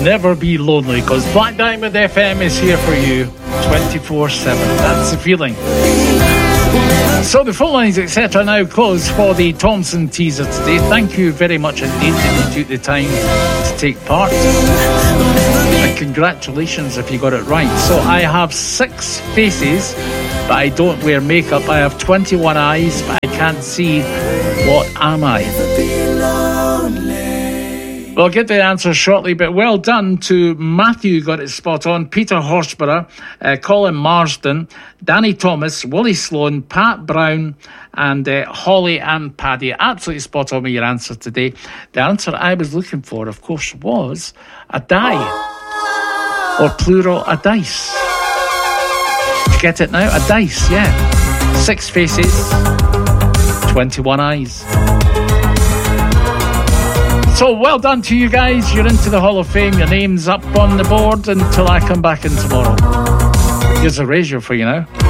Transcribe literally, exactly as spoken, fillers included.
never be lonely, because Black Diamond F M is here for you twenty-four seven. That's the feeling. So the phone lines, et cetera, now closed for the Thompson teaser today. Thank you very much indeed that you took the time to take part. And congratulations if you got it right. So I have six faces, but I don't wear makeup. I have twenty-one eyes, but I can't see. What am I? Well, I'll get the answer shortly, but well done to Matthew, got it spot on, Peter Horsburgh, uh, Colin Marsden, Danny Thomas, Willie Sloan, Pat Brown, and uh, Holly and Paddy. Absolutely spot on with your answer today. The answer I was looking for, of course, was a die, or plural, a dice. Get it now? A dice, yeah. Six faces, twenty-one eyes. So well done to you guys. You're into the Hall of Fame. Your name's up on the board until I come back in tomorrow. Here's a razor for you now.